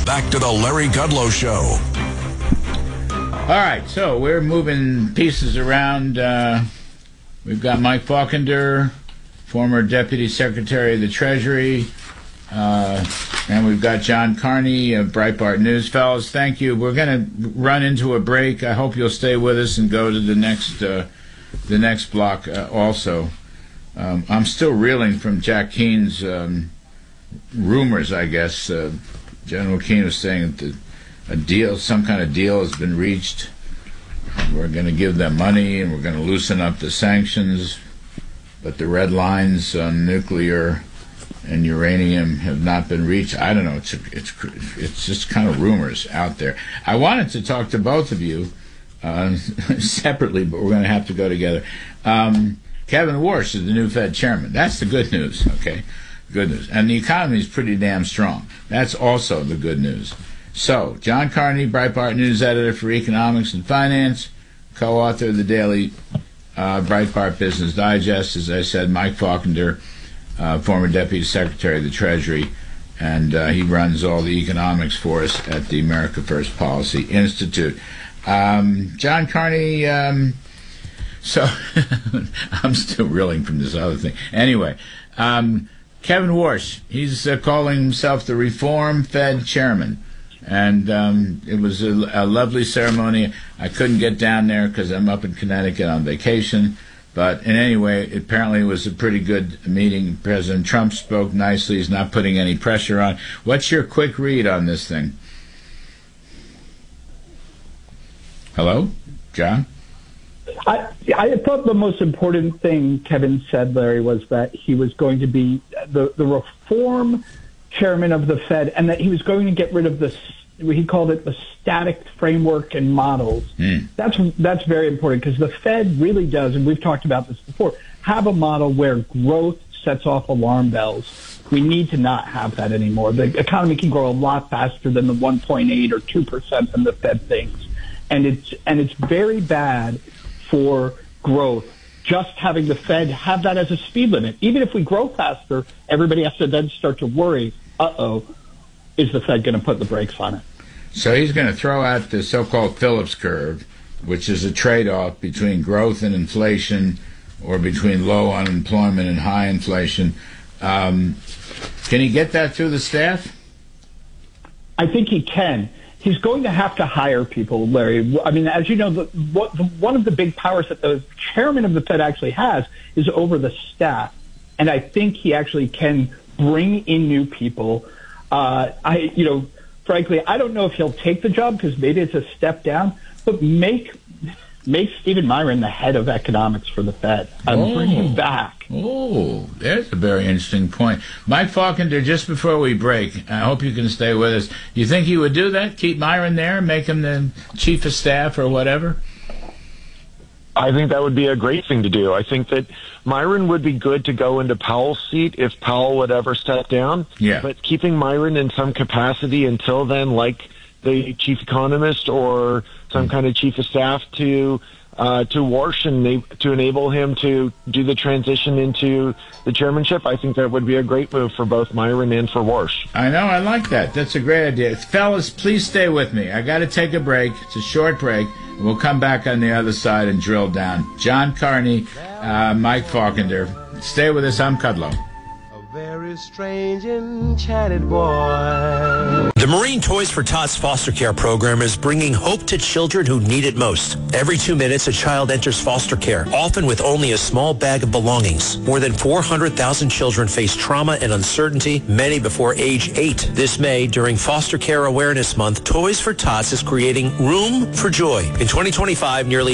back to the Larry Kudlow Show. All right, so we're moving pieces around. We've got Mike Faulkner, former Deputy Secretary of the Treasury, and we've got John Carney of Breitbart News. Fellas, thank you. We're going to run into a break. I hope you'll stay with us and go to the next block also. I'm still reeling from Jack Keene's rumors, I guess. General Keene was saying that some kind of deal has been reached. We're going to give them money and we're going to loosen up the sanctions, but the red lines on nuclear and uranium have not been reached. I don't know. It's just kind of rumors out there. I wanted to talk to both of you separately, but we're going to have to go together. Kevin Warsh is the new Fed chairman. That's the good news, okay? Good news. And the economy is pretty damn strong. That's also the good news. So, John Carney, Breitbart News editor for economics and finance, co-author of the daily Breitbart Business Digest, as I said, Mike Faulkner, former Deputy Secretary of the Treasury, and he runs all the economics for us at the America First Policy Institute. John Carney, so I'm still reeling from this other thing. Anyway, Kevin Warsh, he's calling himself the Reform Fed Chairman. And it was a lovely ceremony. I couldn't get down there because I'm up in Connecticut on vacation. But in any way, apparently it was a pretty good meeting. President Trump spoke nicely. He's not putting any pressure on. What's your quick read on this thing? Hello? John? I thought the most important thing Kevin said, Larry, was that he was going to be the reform chairman of the Fed, and that he was going to get rid of he called it the static framework and models. That's very important because the Fed really does, and we've talked about this before, have a model where growth sets off alarm bells. We need to not have that anymore. The economy can grow a lot faster than the 1.8 or 2% than the Fed thinks, and it's very bad for growth. Just having the Fed have that as a speed limit. Even if we grow faster, everybody has to then start to worry, is the Fed going to put the brakes on it? So he's going to throw out the so-called Phillips curve, which is a trade-off between growth and inflation or between low unemployment and high inflation. Can he get that through the staff? I think he can. He's going to have to hire people, Larry. I mean, as you know, one of the big powers that the chairman of the Fed actually has is over the staff. And I think he actually can bring in new people. Frankly, I don't know if he'll take the job because maybe it's a step down, but make Stephen Myron the head of economics for the Fed. Bring him back. Oh, there's a very interesting point. Mike Faulkner, just before we break, I hope you can stay with us. You think he would do that? Keep Myron there, make him the chief of staff or whatever? I think that would be a great thing to do. I think that Myron would be good to go into Powell's seat if Powell would ever step down. Yeah. But keeping Myron in some capacity until then, like the chief economist or some kind of chief of staff to Warsh and to enable him to do the transition into the chairmanship, I think that would be a great move for both Myron and for Warsh. I know, I like that. That's a great idea. Fellas, please stay with me. I got to take a break. It's a short break. We'll come back on the other side and drill down. John Carney, Mike Faulkner. Stay with us. I'm Kudlow. A very strange, enchanted boy. The Marine Toys for Tots foster care program is bringing hope to children who need it most. Every 2 minutes, a child enters foster care, often with only a small bag of belongings. More than 400,000 children face trauma and uncertainty, many before age 8. This May, during Foster Care Awareness Month, Toys for Tots is creating Room for Joy. In 2025, nearly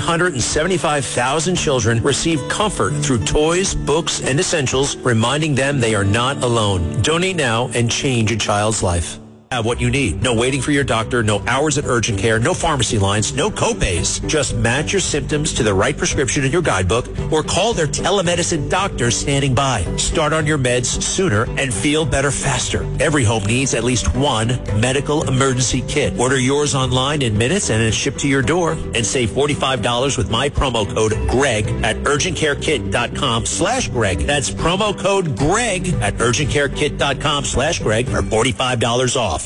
375,000 children received comfort through toys, books, and essentials, reminding them they are not alone. Donate now and change a child's life. Have what you need. No waiting for your doctor, no hours at urgent care, no pharmacy lines, no copays. Just match your symptoms to the right prescription in your guidebook or call their telemedicine doctor standing by. Start on your meds sooner and feel better faster. Every home needs at least one medical emergency kit. Order yours online in minutes and it's shipped to your door, and save $45 with my promo code GREG at urgentcarekit.com/Greg. That's promo code GREG at urgentcarekit.com/Greg for $45 off.